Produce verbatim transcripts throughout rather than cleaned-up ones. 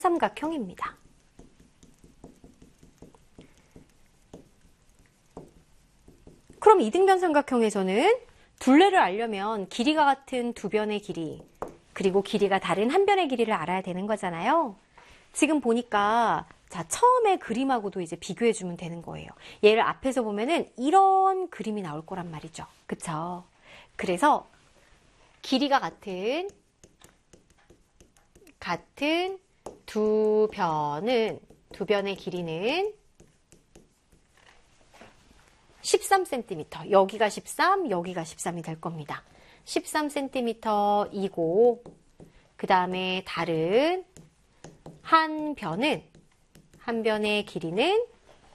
삼각형입니다. 그럼 이등변 삼각형에서는 둘레를 알려면 길이가 같은 두 변의 길이, 그리고 길이가 다른 한 변의 길이를 알아야 되는 거잖아요. 지금 보니까 자, 처음에 그림하고도 이제 비교해주면 되는 거예요. 얘를 앞에서 보면은 이런 그림이 나올 거란 말이죠. 그쵸? 그래서 길이가 같은, 같은 두 변은, 두 변의 길이는 십삼 센티미터. 여기가 십삼, 여기가 십삼이 될 겁니다. 십삼 센티미터이고, 그 다음에 다른 한 변은, 한 변의 길이는,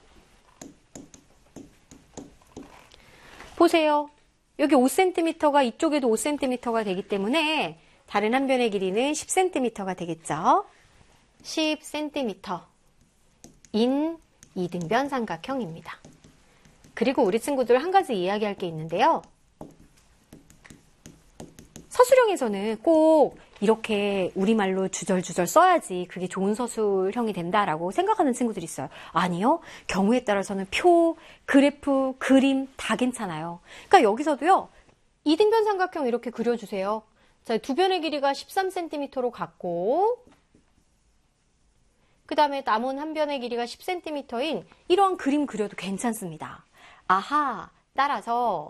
보세요. 여기 오 센티미터가 이쪽에도 오 센티미터가 되기 때문에 다른 한 변의 길이는 십 센티미터가 되겠죠. 십 센티미터인 이등변 삼각형입니다. 그리고 우리 친구들 한 가지 이야기할 게 있는데요. 서술형에서는 꼭 이렇게 우리말로 주절주절 써야지 그게 좋은 서술형이 된다라고 생각하는 친구들이 있어요. 아니요. 경우에 따라서는 표, 그래프, 그림 다 괜찮아요. 그러니까 여기서도요. 이등변 삼각형 이렇게 그려주세요. 자, 두 변의 길이가 십삼 센티미터로 갖고 그 다음에 남은 한 변의 길이가 십 센티미터인 이러한 그림 그려도 괜찮습니다. 아하, 따라서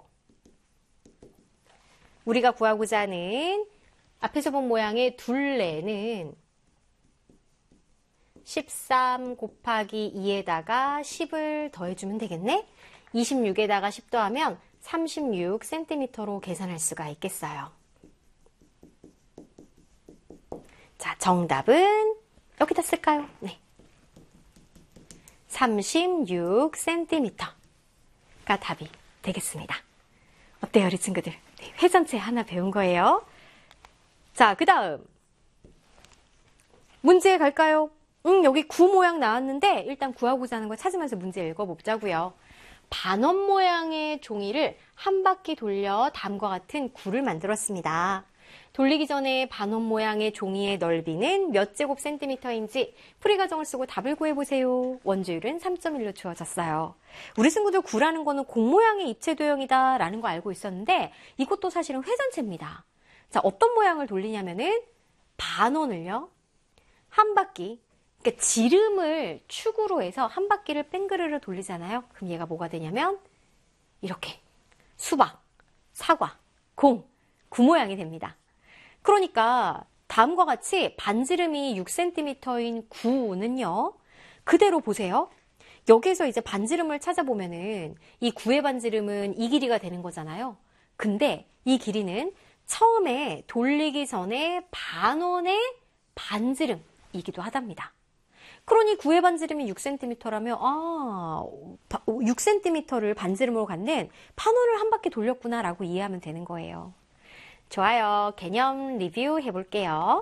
우리가 구하고자 하는 앞에서 본 모양의 둘레는 십삼 곱하기 이에다가 십을 더해주면 되겠네? 이십육에다가 십 더하면 삼십육 센티미터로 계산할 수가 있겠어요. 자, 정답은 여기다 쓸까요? 네. 삼십육 센티미터가 답이 되겠습니다. 어때요, 우리 친구들? 네, 회전체 하나 배운 거예요. 자, 그 다음 문제에 갈까요? 음, 여기 구 모양 나왔는데 일단 구하고자 하는 거 찾으면서 문제 읽어보자고요. 반원 모양의 종이를 한 바퀴 돌려 다음과 같은 구를 만들었습니다. 돌리기 전에 반원 모양의 종이의 넓이는 몇 제곱 센티미터인지 풀이 과정을 쓰고 답을 구해보세요. 원주율은 삼 점 일로 주어졌어요. 우리 친구들 구라는 거는 공 모양의 입체 도형이다 라는 거 알고 있었는데 이것도 사실은 회전체입니다. 자, 어떤 모양을 돌리냐면은 반원을요. 한 바퀴, 그러니까 지름을 축으로 해서 한 바퀴를 뺑그르르 돌리잖아요. 그럼 얘가 뭐가 되냐면 이렇게 수박, 사과, 공, 구 모양이 됩니다. 그러니까 다음과 같이 반지름이 육 센티미터인 구는요. 그대로 보세요. 여기에서 이제 반지름을 찾아보면은 이 구의 반지름은 이 길이가 되는 거잖아요. 근데 이 길이는 처음에 돌리기 전에 반원의 반지름이기도 하답니다. 그러니 구의 반지름이 육 센티미터라면 아, 육 센티미터를 반지름으로 갖는 반원을 한 바퀴 돌렸구나 라고 이해하면 되는 거예요. 좋아요. 개념 리뷰 해볼게요.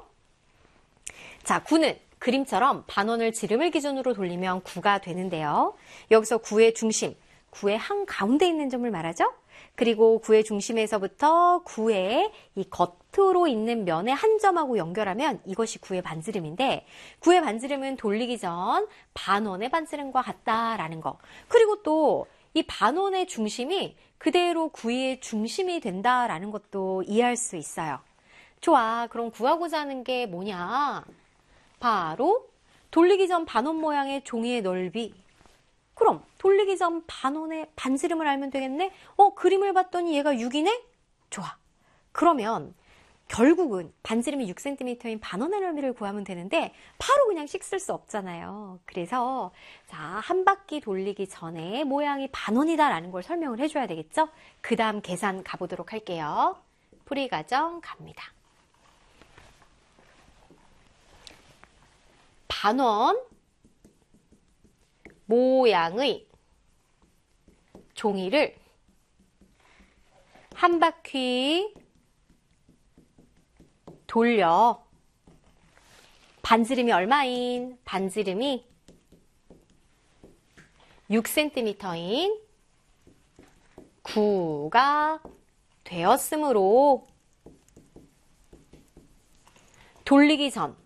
자, 구는 그림처럼 반원을 지름을 기준으로 돌리면 구가 되는데요. 여기서 구의 중심, 구의 한가운데 있는 점을 말하죠. 그리고 구의 중심에서부터 구의 이 겉으로 있는 면의 한 점하고 연결하면 이것이 구의 반지름인데 구의 반지름은 돌리기 전 반원의 반지름과 같다라는 거. 그리고 또 이 반원의 중심이 그대로 구의 중심이 된다라는 것도 이해할 수 있어요. 좋아. 그럼 구하고자 하는 게 뭐냐? 바로 돌리기 전 반원 모양의 종이의 넓이. 그럼 돌리기 전 반원의 반지름을 알면 되겠네? 어, 그림을 봤더니 얘가 육이네? 좋아. 그러면 결국은 반지름이 육 센티미터인 반원의 넓이를 구하면 되는데 바로 그냥 씩 쓸 수 없잖아요. 그래서 자, 한 바퀴 돌리기 전에 모양이 반원이다라는 걸 설명을 해줘야 되겠죠? 그 다음 계산 가보도록 할게요. 풀이 과정 갑니다. 반원 모양의 종이를 한 바퀴 돌려 반지름이 얼마인? 반지름이 육 센티미터인 구가 되었으므로 돌리기 전